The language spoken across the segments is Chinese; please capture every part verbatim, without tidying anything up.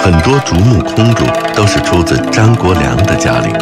很多竹木空竹都是出自张国良的家里。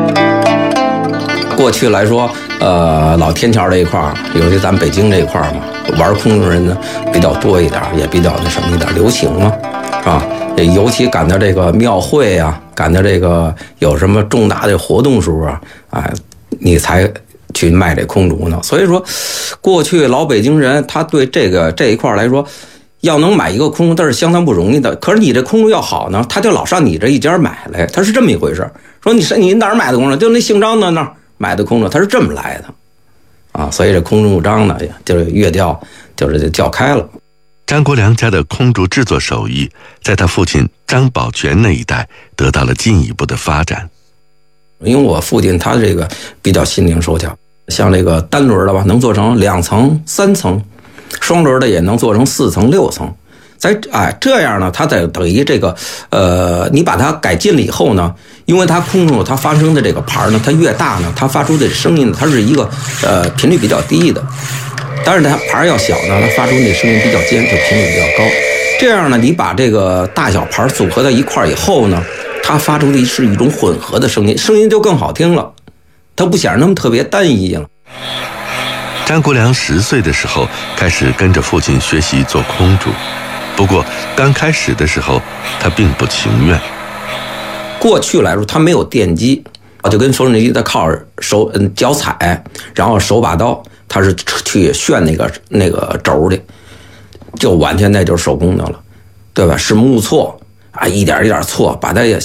过去来说，呃，老天桥这一块儿，尤其咱北京这一块儿嘛，玩空竹人呢比较多一点，也比较那什么一点流行嘛，是吧？尤其赶到这个庙会啊，赶到这个有什么重大的活动时候啊，啊，你才去卖这空竹呢。所以说，过去老北京人他对这个这一块来说，要能买一个空竹，那是相当不容易的。可是你这空竹要好呢，他就老上你这一家买来，他是这么一回事。说你是你哪儿买的空竹？就那姓张的那儿买的空竹，他是这么来的，啊，所以这空竹张呢，就是乐调就是叫开了。 张国良家的空竹制作手艺，在他父亲张宝全那一代得到了进一步的发展。 因为我父亲他这个比较心灵手巧，像这个单轮的吧，能做成两层、三层；双轮的也能做成四层、六层。在哎这样呢，它在等于这个呃，你把它改进了以后呢，因为它空中它发生的这个盘呢，它越大呢，它发出的声音呢，它是一个呃频率比较低的。但是它盘要小呢，它发出那声音比较尖，就频率比较高。这样呢，你把这个大小盘组合到一块以后呢，它发出的是一种混合的声音，声音就更好听了，它不显得那么特别单一了。 张国良十岁的时候开始跟着父亲学习做空竹，不过刚开始的时候他并不情愿。 过去来说，他没有电机，就跟缝纫机他靠手嗯脚踩，然后手把刀。他是去旋那个那个轴的，就完全那就是手工的了，对吧？是木错啊，一点一点错，把它也